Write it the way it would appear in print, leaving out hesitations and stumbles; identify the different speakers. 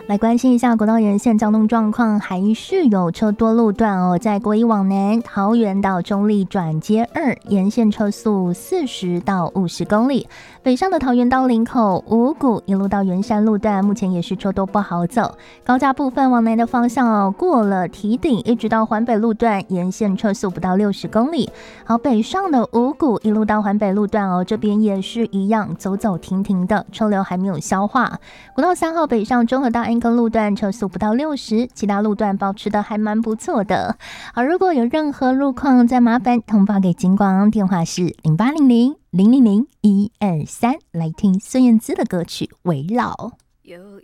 Speaker 1: 来关心一下国道沿线交通状况，还是有车多路段哦。在国一往南，桃园到中立转接2沿线车速40到50公里，北上的桃园到林口、五股一路到圆山路段，目前也是车多不好走。高架部分往南的方向哦，过了堤顶一直到环北路段，沿线车速不到60公里。好，北上的五股一路到环北路段哦，这边也是一样，走走停停的，车流还没有消化。国道3号北上中和到安坑路段车速不到60，其他路段保持的还蛮不错的。好，如果有任何路况，再麻烦通报给警广，电话是0800-000-123，来听孙燕姿的歌曲《围绕》。
Speaker 2: 有